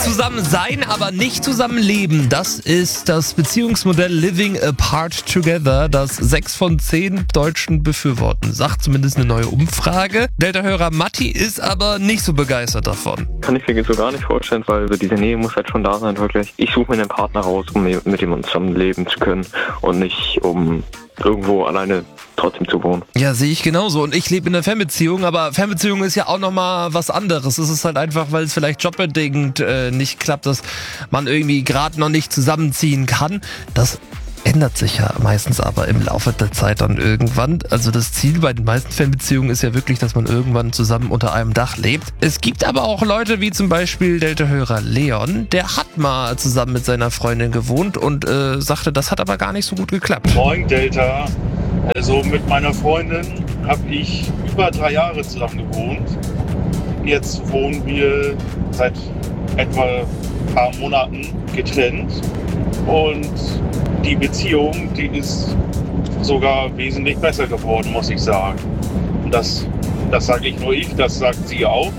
Zusammen sein, aber nicht zusammen leben. Das ist das Beziehungsmodell Living Apart Together, das 6 von 10 Deutschen befürworten. Sagt zumindest eine neue Umfrage. Delta-Hörer Matti ist aber nicht so begeistert davon. Kann ich mir so gar nicht vorstellen, weil diese Nähe muss halt schon da sein, wirklich. Ich suche mir einen Partner raus, um mit jemandem zusammenleben zu können und nicht um irgendwo alleine trotzdem zu wohnen. Ja, sehe ich genauso. Und ich lebe in einer Fernbeziehung, aber Fernbeziehung ist ja auch nochmal was anderes. Es ist halt einfach, weil es vielleicht jobbedingt nicht klappt, dass man irgendwie gerade noch nicht zusammenziehen kann. Das ändert sich ja meistens aber im Laufe der Zeit dann irgendwann. Also das Ziel bei den meisten Fernbeziehungen ist ja wirklich, dass man irgendwann zusammen unter einem Dach lebt. Es gibt aber auch Leute wie zum Beispiel Delta-Hörer Leon, der hat mal zusammen mit seiner Freundin gewohnt und sagte, das hat aber gar nicht so gut geklappt. Moin Delta, also mit meiner Freundin habe ich über 3 Jahre zusammen gewohnt. Jetzt wohnen wir seit etwa ein paar Monaten getrennt und die Beziehung, die ist sogar wesentlich besser geworden, muss ich sagen. Und das sage nicht nur ich, das sagt sie auch.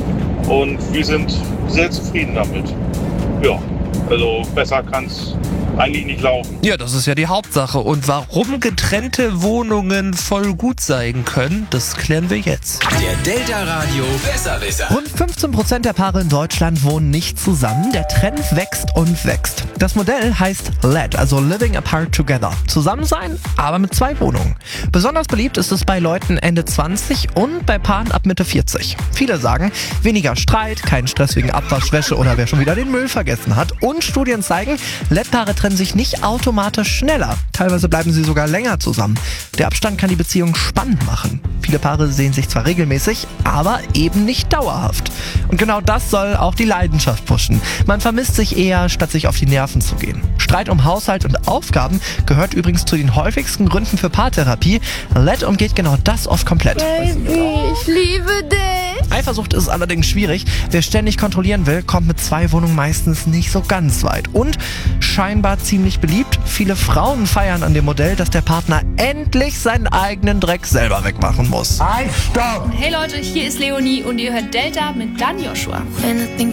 Und wir sind sehr zufrieden damit. Ja, also besser kann es eigentlich nicht laufen. Ja, das ist ja die Hauptsache. Und warum getrennte Wohnungen voll gut sein können, das klären wir jetzt. Der Delta Radio Besserwisser. Rund 15% der Paare in Deutschland wohnen nicht zusammen. Der Trend wächst und wächst. Das Modell heißt LED, also Living Apart Together. Zusammen sein, aber mit 2 Wohnungen. Besonders beliebt ist es bei Leuten Ende 20 und bei Paaren ab Mitte 40. Viele sagen, weniger Streit, kein Stress wegen Abwaschwäsche oder wer schon wieder den Müll vergessen hat. Und Studien zeigen, LED-Paare trennen sich nicht automatisch schneller. Teilweise bleiben sie sogar länger zusammen. Der Abstand kann die Beziehung spannend machen. Viele Paare sehen sich zwar regelmäßig, aber eben nicht dauerhaft. Und genau das soll auch die Leidenschaft pushen. Man vermisst sich eher, statt sich auf die Nerven zu gehen. Streit um Haushalt und Aufgaben gehört übrigens zu den häufigsten Gründen für Paartherapie. LED umgeht genau das oft komplett. Baby, ich liebe dich. Eifersucht ist allerdings schwierig. Wer ständig kontrollieren will, kommt mit 2 Wohnungen meistens nicht so ganz weit. Und scheinbar ziemlich beliebt. Viele Frauen feiern an dem Modell, dass der Partner endlich seinen eigenen Dreck selber wegmachen muss. Hey Leute, hier ist Leonie und ihr hört Delta mit Dan Joshua.